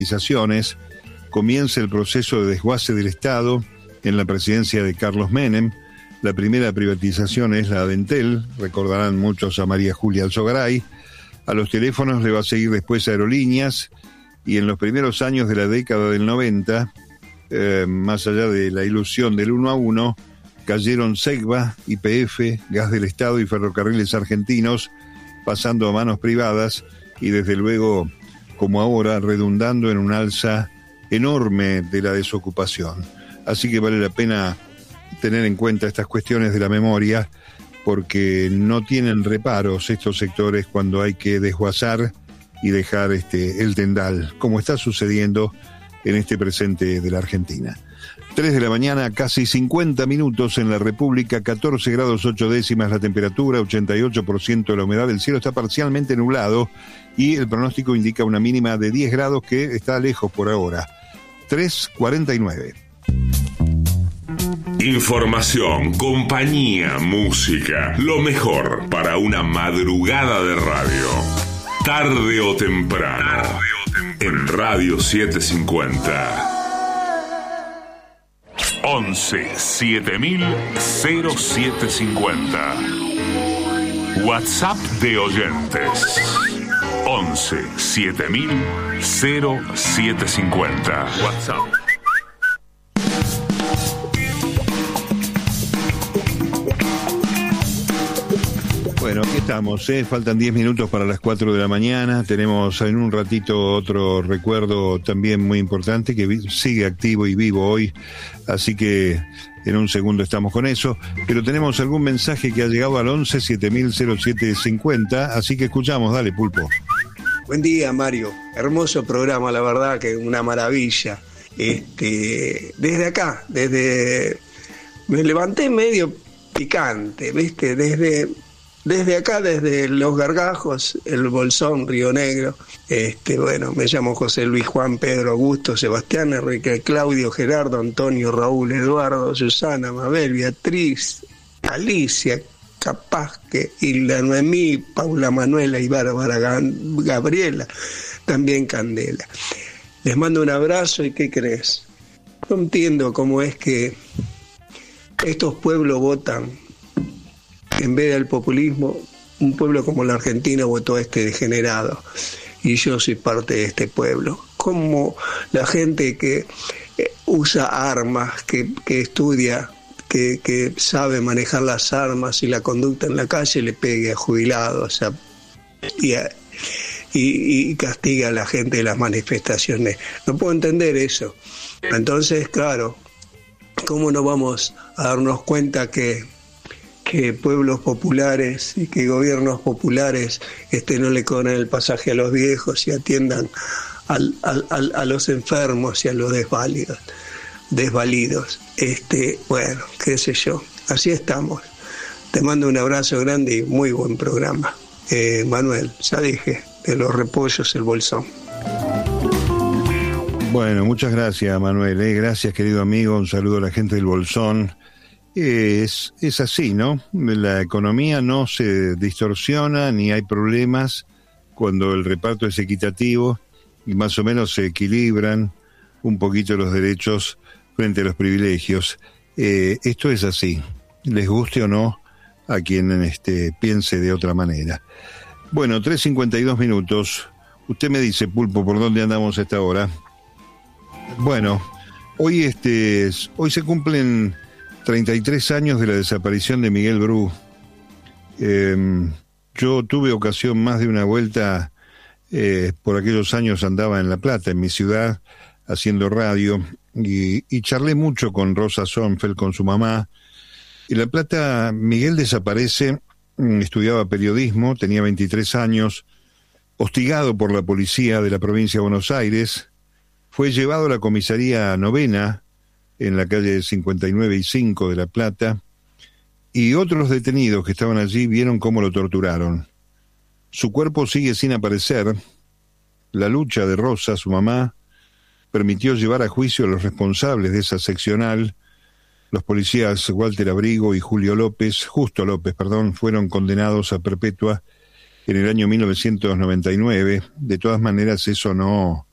privatizaciones, comienza el proceso de desguace del Estado en la presidencia de Carlos Menem. La primera privatización es la de Entel, recordarán muchos a María Julia Alzogaray. A los teléfonos le va a seguir después Aerolíneas, y en los primeros años de la década del 90, más allá de la ilusión del 1 a 1, cayeron Segva, YPF, Gas del Estado y Ferrocarriles Argentinos, pasando a manos privadas y desde luego, como ahora, redundando en un alza enorme de la desocupación. Así que vale la pena tener en cuenta estas cuestiones de la memoria, porque no tienen reparos estos sectores cuando hay que desguazar y dejar el tendal, como está sucediendo en este presente de la Argentina. 3 de la mañana, casi 50 minutos en la República, 14 grados 8 décimas la temperatura, 88% de la humedad, el cielo está parcialmente nublado y el pronóstico indica una mínima de 10 grados que está lejos por ahora. 3:49. Información, compañía, música, lo mejor para una madrugada de radio. Tarde o temprano, en Radio 750. 11-7000-0750. WhatsApp de oyentes. 11-7000-0750. WhatsApp. Bueno, aquí estamos, faltan 10 minutos para las 4 de la mañana. Tenemos en un ratito otro recuerdo también muy importante que sigue activo y vivo hoy, así que en un segundo estamos con eso. Pero tenemos algún mensaje que ha llegado al 11-7000-0750, así que escuchamos. Dale, Pulpo. Buen día, Mario. Hermoso programa, la verdad que una maravilla. Desde acá, me levanté medio picante, ¿viste? Desde acá, desde Los Gargajos, El Bolsón, Río Negro, me llamo José Luis, Juan, Pedro, Augusto, Sebastián, Enrique, Claudio, Gerardo, Antonio, Raúl, Eduardo, Susana, Mabel, Beatriz, Alicia, Capazque, Hilda, Noemí, Paula, Manuela y Bárbara, Gabriela, también Candela. Les mando un abrazo y ¿qué crees? No entiendo cómo es que estos pueblos votan. En vez del populismo, un pueblo como la Argentina votó a este degenerado. Y yo soy parte de este pueblo. Como la gente que usa armas, que estudia, que sabe manejar las armas y la conducta en la calle, le pegue a jubilados, y castiga a la gente de las manifestaciones. No puedo entender eso. Entonces, claro, ¿cómo no vamos a darnos cuenta que pueblos populares y que gobiernos populares no le cobran el pasaje a los viejos y atiendan a los enfermos y a los desvalidos? Bueno, qué sé yo, así estamos. Te mando un abrazo grande y muy buen programa. Manuel, ya dije, de Los Repollos, El Bolsón. Bueno, muchas gracias, Manuel. Gracias, querido amigo. Un saludo a la gente del Bolsón. Es así, ¿no? La economía no se distorsiona ni hay problemas cuando el reparto es equitativo y más o menos se equilibran un poquito los derechos frente a los privilegios. Esto es así, les guste o no a quien piense de otra manera. Bueno, 3:52 minutos. Usted me dice, Pulpo, ¿por dónde andamos a esta hora? Bueno, hoy se cumplen 33 años de la desaparición de Miguel Bru. Yo tuve ocasión más de una vuelta, por aquellos años andaba en La Plata, en mi ciudad, haciendo radio, y charlé mucho con Rosa Sonfeld, con su mamá. En La Plata, Miguel desaparece, estudiaba periodismo, tenía 23 años, hostigado por la policía de la provincia de Buenos Aires, fue llevado a la comisaría novena, en la calle 59 y 5 de La Plata, y otros detenidos que estaban allí vieron cómo lo torturaron. Su cuerpo sigue sin aparecer. La lucha de Rosa, su mamá, permitió llevar a juicio a los responsables de esa seccional. Los policías Walter Abrigo y Justo López, fueron condenados a perpetua en el año 1999. De todas maneras, eso no